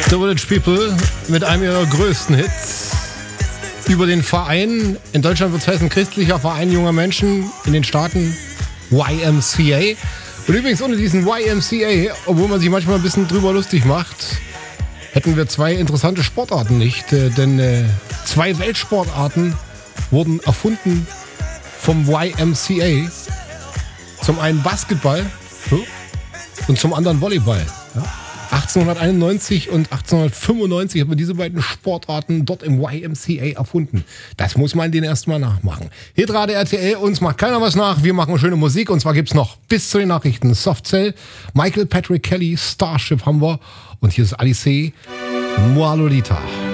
The Village People mit einem ihrer größten Hits über den Verein. In Deutschland wird es heißen Christlicher Verein junger Menschen, in den Staaten YMCA. Und übrigens ohne diesen YMCA, obwohl man sich manchmal ein bisschen drüber lustig macht, hätten wir zwei interessante Sportarten nicht. Denn zwei Weltsportarten wurden erfunden vom YMCA. Zum einen Basketball und zum anderen Volleyball. 1891 und 1895 hat man diese beiden Sportarten dort im YMCA erfunden. Das muss man denen erstmal nachmachen. Hier gerade RTL, uns macht keiner was nach. Wir machen schöne Musik und zwar gibt's noch bis zu den Nachrichten Soft Cell, Michael Patrick Kelly, Starship haben wir und hier ist Alice, Moi Lolita.